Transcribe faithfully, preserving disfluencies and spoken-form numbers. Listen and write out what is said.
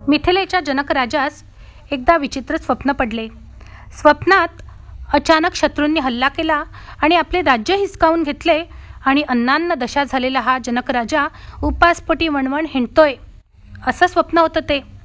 मिथिलेच्या जनकराजास एकदा विचित्र स्वप्न पडले. स्वप्नात अचानक शत्रूंनी हल्ला केला आणि आपले राज्य हिसकावून घेतले आणि अन्नान्न दशा झालेला हा जनकराजा उपासपोटी वणवण हिंडतोय, असं स्वप्न होतं ते.